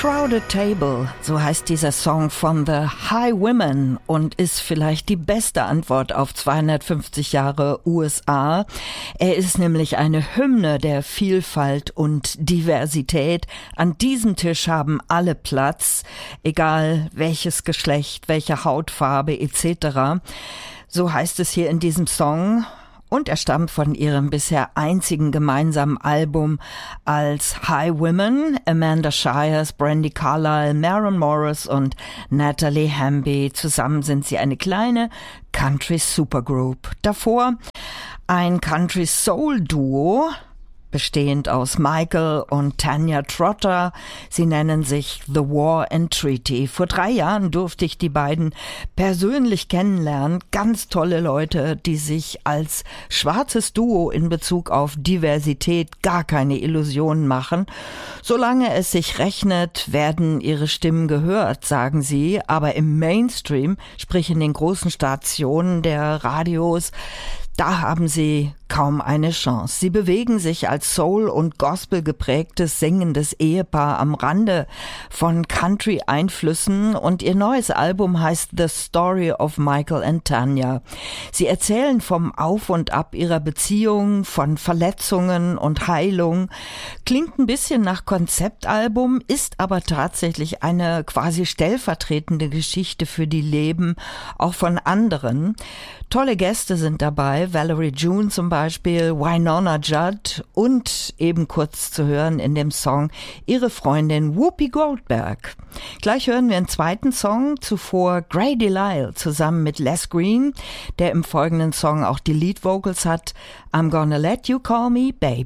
Crowded Table, so heißt dieser Song von The Highwomen und ist vielleicht die beste Antwort auf 250 Jahre USA. Er ist nämlich eine Hymne der Vielfalt und Diversität. An diesem Tisch haben alle Platz, egal welches Geschlecht, welche Hautfarbe etc. So heißt es hier in diesem Song. Und er stammt von ihrem bisher einzigen gemeinsamen Album als Highwomen. Amanda Shires, Brandi Carlile, Maren Morris und Natalie Hamby. Zusammen sind sie eine kleine Country Supergroup. Davor ein Country Soul Duo, bestehend aus Michael und Tanya Trotter. Sie nennen sich The War and Treaty. Vor 3 Jahren durfte ich die beiden persönlich kennenlernen. Ganz tolle Leute, die sich als schwarzes Duo in Bezug auf Diversität gar keine Illusionen machen. Solange es sich rechnet, werden ihre Stimmen gehört, sagen sie. Aber im Mainstream, sprich in den großen Stationen der Radios, da haben sie kaum eine Chance. Sie bewegen sich als Soul- und Gospel geprägtes, singendes Ehepaar am Rande von Country-Einflüssen und ihr neues Album heißt The Story of Michael and Tanya. Sie erzählen vom Auf und Ab ihrer Beziehung, von Verletzungen und Heilung. Klingt ein bisschen nach Konzeptalbum, ist aber tatsächlich eine quasi stellvertretende Geschichte für die Leben auch von anderen. Tolle Gäste sind dabei, Valerie June zum Beispiel, Wynonna Judd und eben kurz zu hören in dem Song ihre Freundin Whoopi Goldberg. Gleich hören wir einen zweiten Song, zuvor Grady Lyle zusammen mit Les Green, der im folgenden Song auch die Lead Vocals hat. I'm gonna let you call me baby.